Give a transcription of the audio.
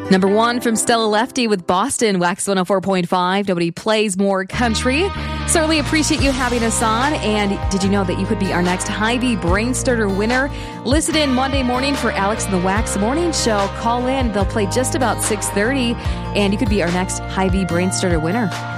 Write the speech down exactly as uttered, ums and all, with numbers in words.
Number one from Stella Lefty with Boston, Wax one oh four point five. Nobody plays more country. Certainly appreciate you having us on. And did you know that you could be our next Hy-Vee Brain Starter winner? Listen in Monday morning for Alex and the Wax Morning Show. Call in. They'll play just about six thirty. And you could be our next Hy-Vee Brain Starter winner.